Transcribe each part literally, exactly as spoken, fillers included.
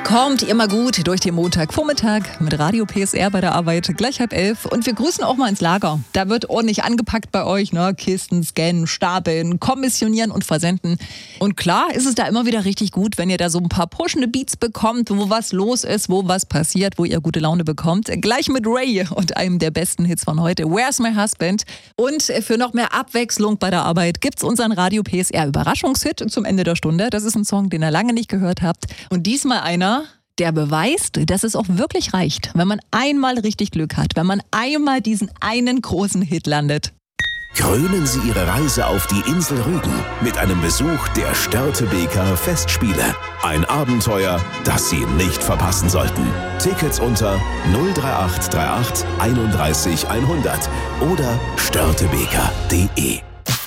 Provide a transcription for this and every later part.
Kommt immer gut durch den Montagvormittag mit Radio P S R bei der Arbeit, gleich halb elf. Und wir grüßen auch mal ins Lager. Da wird ordentlich angepackt bei euch, ne? Kisten, scannen, stapeln, kommissionieren und versenden. Und klar ist es da immer wieder richtig gut, wenn ihr da so ein paar pushende Beats bekommt, wo was los ist, wo was passiert, wo ihr gute Laune bekommt. Gleich mit Ray und einem der besten Hits von heute, Where's My Husband? Und für noch mehr Abwechslung bei der Arbeit gibt's unseren Radio P S R Überraschungshit zum Ende der Stunde. Das ist ein Song, den ihr lange nicht gehört habt. Und diesmal einer, der beweist, dass es auch wirklich reicht, wenn man einmal richtig Glück hat, wenn man einmal diesen einen großen Hit landet. Krönen Sie Ihre Reise auf die Insel Rügen mit einem Besuch der Störtebeker Festspiele. Ein Abenteuer, das Sie nicht verpassen sollten. Tickets unter null drei acht drei acht einunddreißig hundert oder störtebeker punkt de.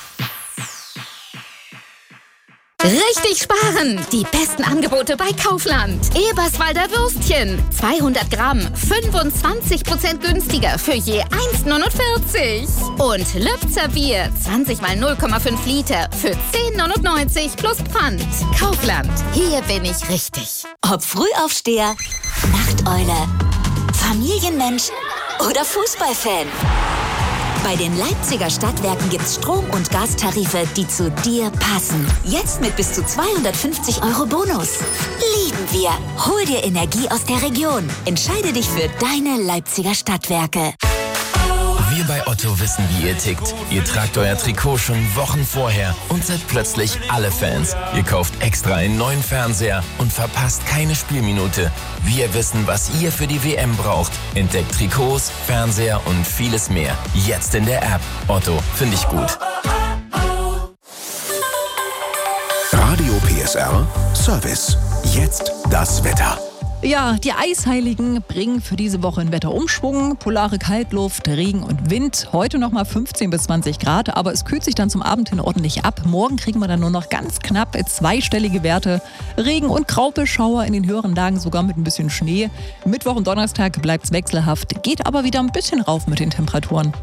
Richtig sparen! Die besten Angebote bei Kaufland. Eberswalder Würstchen. zweihundert Gramm. fünfundzwanzig Prozent günstiger für je eins neunundvierzig. Und Lübzer Bier. zwanzig mal null Komma fünf Liter für zehn neunundneunzig plus Pfand. Kaufland. Hier bin ich richtig. Ob Frühaufsteher, Nachteule, Familienmensch oder Fußballfan. Bei den Leipziger Stadtwerken gibt's Strom- und Gastarife, die zu dir passen. Jetzt mit bis zu zweihundertfünfzig Euro Bonus. Lieben wir. Hol dir Energie aus der Region. Entscheide dich für deine Leipziger Stadtwerke. Wir bei Otto wissen, wie ihr tickt. Ihr tragt euer Trikot schon Wochen vorher und seid plötzlich alle Fans. Ihr kauft extra einen neuen Fernseher und verpasst keine Spielminute. Wir wissen, was ihr für die W M braucht. Entdeckt Trikots, Fernseher und vieles mehr. Jetzt in der App. Otto, finde ich gut. Radio P S R Service. Jetzt das Wetter. Ja, die Eisheiligen bringen für diese Woche einen Wetterumschwung. Polare Kaltluft, Regen und Wind. Heute nochmal fünfzehn bis zwanzig Grad, aber es kühlt sich dann zum Abend hin ordentlich ab. Morgen kriegen wir dann nur noch ganz knapp zweistellige Werte. Regen und Graupelschauer in den höheren Lagen, sogar mit ein bisschen Schnee. Mittwoch und Donnerstag bleibt es wechselhaft, geht aber wieder ein bisschen rauf mit den Temperaturen.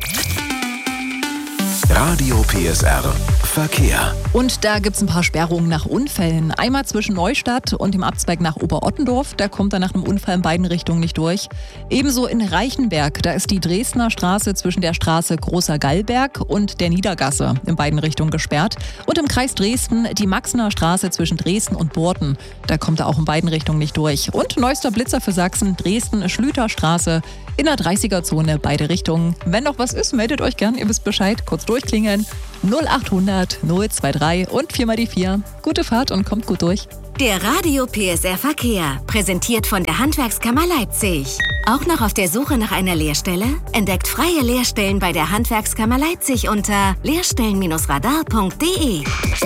Radio P S R Verkehr. Und da gibt es ein paar Sperrungen nach Unfällen. Einmal zwischen Neustadt und dem Abzweig nach Oberottendorf. Da kommt er nach einem Unfall in beiden Richtungen nicht durch. Ebenso in Reichenberg. Da ist die Dresdner Straße zwischen der Straße Großer Gallberg und der Niedergasse in beiden Richtungen gesperrt. Und im Kreis Dresden die Maxener Straße zwischen Dresden und Borten. Da kommt er auch in beiden Richtungen nicht durch. Und neuester Blitzer für Sachsen, Dresden-Schlüterstraße in der dreißiger-Zone, beide Richtungen. Wenn noch was ist, meldet euch gern. Ihr wisst Bescheid. Kurz durchklingeln. null achthundert null zwei drei und vier mal die vier. Gute Fahrt und kommt gut durch. Der Radio P S R Verkehr, präsentiert von der Handwerkskammer Leipzig. Auch noch auf der Suche nach einer Lehrstelle? Entdeckt freie Lehrstellen bei der Handwerkskammer Leipzig unter lehrstellen Radar punkt de.